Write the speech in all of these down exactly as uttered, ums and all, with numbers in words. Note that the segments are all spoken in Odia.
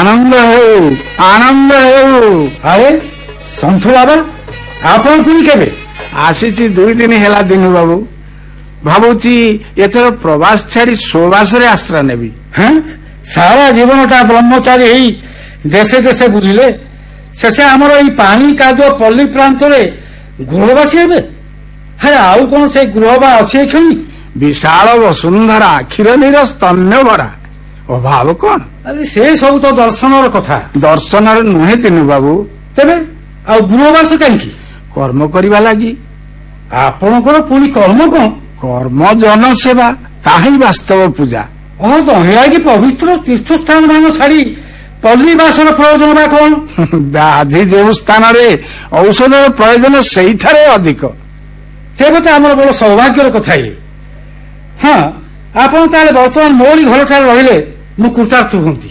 ଆନନ୍ଦ ହେଉ ଆନନ୍ଦ ହେଉ। ଆରେ ସନ୍ଥୁ ବାବା ଆପଣ ପୁଣି କେବେ? ଆସିଛି ଦୁଇ ଦିନ ହେଲା ଦିନୁ ବାବୁ। ଭାବୁଛି ଏଥର ପ୍ରବାସ ଛାଡି ସୋବାସରେ ଆଶ୍ରୟ ନେବି। ହଁ ସାରା ଜୀବନଟା ବ୍ରହ୍ମଚାରୀ ହେଇ ଦେଶେ ଦେଶେ ବୁଲିଲେ ଶେଷେ ଆମର ଏଇ ପାଣି କାଦୁଅ ପଲ୍ଲୀ ପ୍ରାନ୍ତରେ ଗୃହବାସୀ ହେବେ। ଆରେ ଆଉ କଣ ସେ ଗୃହ ବା ଅଛି ଏକ୍ଷଣି? ବିଶାଳ ବସୁନ୍ଧରା କ୍ଷୀରନୀର ସ୍ତନ୍ୟ ଭରା, ଅଭାବ କଣ? ଆରେ ସେ ସବୁ ତ ଦର୍ଶନର କଥା। ଦର୍ଶନରେ ନୁହେଁ ଦିନୁ ବାବୁ। ତେବେ ଆଉ ଗୃହବାସ କାହିଁକି? କର୍ମ କରିବା ଲାଗି। ଆପଣଙ୍କର ପୁଣି କର୍ମ କଣ? କର୍ମ ଜନସେବା, ତାହା ହିଁ ବାସ୍ତବ ପୂଜା। ହଁ ତହିଁକି ପବିତ୍ର ତୀର୍ଥସ୍ଥାନ ମାନ ଛାଡି ପଲ୍ଲୀବାସର ପ୍ରୟୋଜନ ବା କଣ? ବ୍ୟାଧି ଯେଉଁ ସ୍ଥାନରେ ଔଷଧର ପ୍ରୟୋଜନ ସେଇଠାରେ ଅଧିକ। ତେବେ ତ ଆମର ବଡ ସୌଭାଗ୍ୟର କଥା ଇଏ। ହଁ ଆପଣ ତାହେଲେ ବର୍ତ୍ତମାନ ମୋରି ଘରଠାରେ ରହିଲେ ମୁଁ କୃତାର୍ଥ ହୁଅନ୍ତି।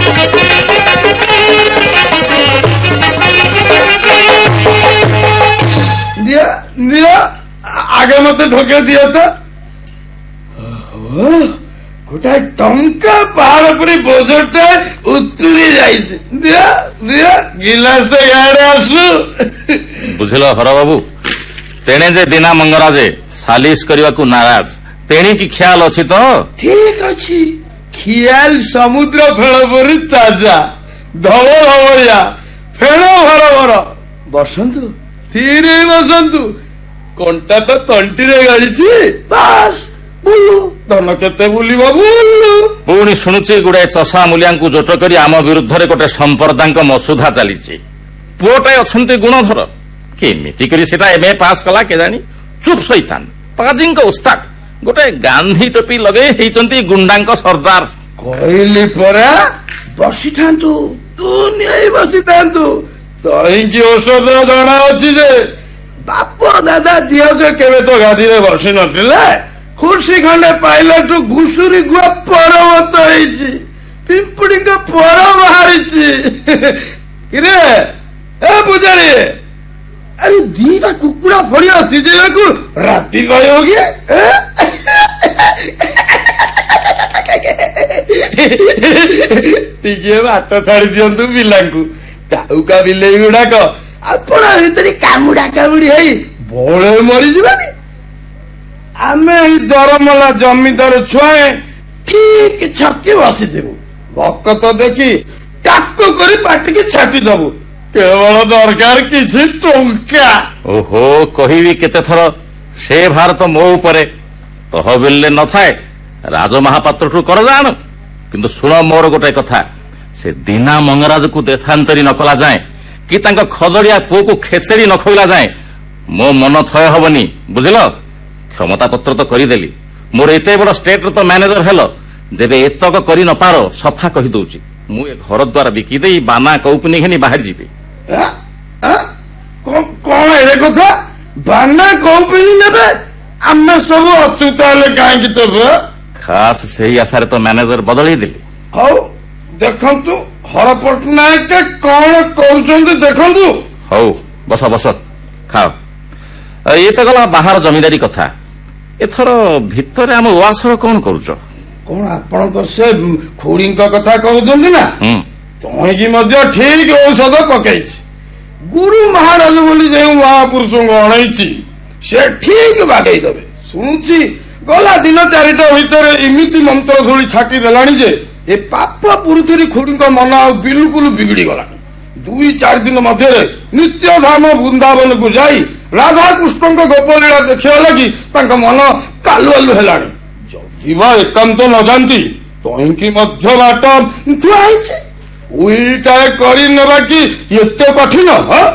ଆଗେ ମତେ ଢୋକେ ଦିଅ ତ। ଗୋଟାଏ ଟଙ୍କା ପାହାଡ ପରି ବୋଝଟା ଉତୁରି ଯାଇଛି। ଦିଅ ଦିଅ ଗିଲାସ ତ ଇଆଡେ ଆସୁ। ବୁଝିଲ ହର ବାବୁ, ତେଣେ ଯେ ଦିନା ମଙ୍ଗରାଜେ ସାଲିସ କରିବାକୁ ନାରାଜ, ତେଣିକି ଖିଆଲ ଅଛି ତ? ଠିକ ଅଛି, ଖିଆଲ ସମୁଦ୍ର ଫେଳ ପରି ତାଜା, ଧବ ଧବଳିଆ, ଫେଳ ଭର ଭର। ବସନ୍ତୁ, ଧୀରେ ବସନ୍ତୁ, କଣ୍ଟା ତ ତଣ୍ଟିରେ ଗାଳିଛି। ବାସ୍ ବୁଲୁ, ଧନ କେତେ ବୁଲିବ ବୁଲୁ। ପୁଣି ଶୁଣୁଛି ଗୁଡାଏ ଚଷା ମୂଲିଆଙ୍କୁ ଜୋଟ କରି ଆମ ବିରୁଦ୍ଧରେ ଗୋଟେ ସମ୍ପର୍ଦ୍ଦାଙ୍କ ମସୁଧା ଚାଲିଛି। ପୁଅଟାଏ ଅଛନ୍ତି ଗୁଣଧର, କେମିତି କରି ସେଟା ଏମ ଏ ପାସ୍ କଲା କେଜାଣି। ଚୁପ୍ ଶଇତାନ, ପାଜିଙ୍କ ଉସ୍ତାଦ, ଗୋଟେ ଗାନ୍ଧୀ ଟୋପି ଲଗେଇ ହେଇଛନ୍ତି ଗୁଣ୍ଡାଙ୍କ ସର୍ଦ୍ଦାର। କହିଲି ପରା ବସିଥାନ୍ତୁ, ତୁ ନେଇ ବସିଥାନ୍ତୁ। ତହିଁକି ଔଷଧ ଜଣା ଅଛି ଯେ ବାପ ଦାଦା ଦିଅ ଯେ କେବେ ତ ଗାଦିରେ ବସି ନଥିଲେ। ଖୁସି ଖଣ୍ଡେ ପାଇଲାଠୁ ଘୁଷୁରୀ ଗୁଆ ପରବତ ହେଇଛି, ପିମ୍ପୁଡିଙ୍କ ପର ବାହାରିଛି। କିରେ ଏ ପୂଜାରୀ, ଆରେ ଦିଟା କୁକୁଡ଼ା ଫଳିଆ ସିଝେଇବାକୁ ରାତି କହିବ କି? ଟିକେ ବାଟ ଛାଡି ଦିଅନ୍ତୁ ପିଲାଙ୍କୁ। କାଉକା ବିଲେଇ ଗୁଡାକ ଆପଣ ଭିତରେ କାମୁଡା କାମୁଡି ହେଇ ବଳେ ମରିଯିବାନି। ଆମେ ଏଇ ଦରମଲା ଜମିଦାର ଛୁଆଏ ଠିକ ଛକି ବସିଥିବୁ, ଭକତ ଦେଖି ଟାକୁ କରି ପାଟିକି ଛାଟିଦବୁ। କେବଳ ଦରକାର କିଛି ଟଙ୍କା। ଓହୋ, କହିବି କେତେ ଥର ସେ ଭାରତ ମୋ ଉପରେ ତହବିଲରେ ନଥାଏ, ରାଜମହାପାତ୍ରଠୁ କର ଜାଣ। କିନ୍ତୁ ଶୁଣ ମୋର ଗୋଟେ କଥା, ସେ ଦିନା ମଙ୍ଗରାଜକୁ ଦେଶାନ୍ତରୀ ନ କଲା ଯାଏ କି ତାଙ୍କ ଖଦଡିଆ ପୁଅକୁ ଖେଚେଡି ନ ଖୋଇଲା ଯାଏ ମୋ ମନ ଥୟ ହବନି। ବୁଝିଲ? କ୍ଷମତା ପତ୍ର ତ କରିଦେଲି, ମୋର ଏତେ ବଡ ଷ୍ଟେଟର ତ ମ୍ୟାନେଜର ହେଲ, ଯେବେ ଏତକ କରି ନ ପାର ସଫା କହିଦଉଛି, ମୁଁ ଏ ଘର ଦ୍ୱାରା ବିକି ଦେଇ ବାନା କୌପୁନି ଘେନି ବାହାରି ଯିବି। କଣ ଏ କଥା? ବାନା କୌପୁନି ନେବେ? ଆମେ ସବୁ ଅଛୁ, ତାହେଲେ କାହିଁକି ତେବେ? ଖାସ୍ ସେଇ ଆଶାରେ ତ ମ୍ୟାନେଜର ବଦଳେଇ ଦେଲି। ହଉ ଦେଖନ୍ତୁ ହର ପଟ୍ଟନାୟକ କଣ କରୁଛନ୍ତି ଦେଖନ୍ତୁ। ହଉ ବସ ବସ, ଖାଅ। ଇଏ ତ ଗଲା ବାହାର ଜମିଦାରୀ କଥା। ଏଥର ଭିତରେ ଆମ ଉଆସର କଣ କରୁଛ? କଣ ଆପଣଙ୍କ ସେ ଖୁଡିଙ୍କ କଥା କହୁଛନ୍ତି ନା? ତହିଁକି ମଧ୍ୟ ଠିକ ଔଷଧ ପକେଇଛି। ଗୁରୁ ମହାରାଜ ବୋଲି ଯେଉଁ ମହାପୁରୁଷଙ୍କୁ ଅଣେଇଛି ସେ ଠିକ ବାଗେଇ ଦେବେ। ଶୁଣୁଛି ଗଲା ଦିନ ଚାରିଟା ଭିତରେ ଏମିତି ମନ୍ତ୍ର ଧୂଳି ଛାଟି ଦେଲାଣି ଯେ ଏ ପାପ ପୁରୁଥୁରି ଖୁଡିଙ୍କ ମନ ଆଉ ବିଲକୁଲ ବିଗିଡି ଗଲାଣି। ଦୁଇ ଚାରି ଦିନ ମଧ୍ୟରେ ନିତ୍ୟ ଧାମ ବୃନ୍ଦାବନକୁ ଯାଇ ରାଧାକୃଷ୍ଣଙ୍କ ଗୋପଲୀଳା ଦେଖିବା ଲାଗି ତାଙ୍କ ମନ କାଲୁଆଲୁ ହେଲାଣି। ଯଦି ବା ଏକାନ୍ତ ନ ଯାଆନ୍ତି ତହିଁକି ମଧ୍ୟ ବାଟ ଥୁଆ ହେଇଛି। ଉଇଟାଏ କରି ନେବା କି ଏତେ କଠିନ?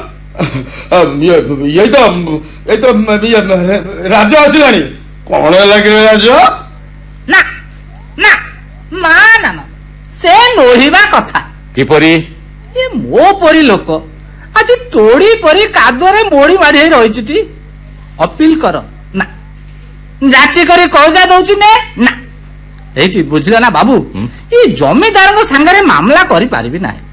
ଇଏ ତ ଏଇ ତ ରାଜ ଆସିଲାଣି। କଣ ଲାଗିଲେ ରାଜ? ନା ନା ନା ନା ନା, ସେ ନୋହିବା କଥା। କିପରି? ଏ ମୋ ପରି ଲୋକ ଆଜି ତୋଡି ପରି କାଦୁଅରେ ମୋଡି ମାଡି ହେଇ ରହିଛି। ଅପିଲ କର ନା, ଯାଚି କରି କହୁଜା ଦଉଛି ନା। ଏଇଠି ବୁଝିଲେ ନା ବାବୁ, ଏ ଜମିଦାରଙ୍କ ସାଙ୍ଗରେ ମାମଲା କରିପାରିବି ନାହିଁ।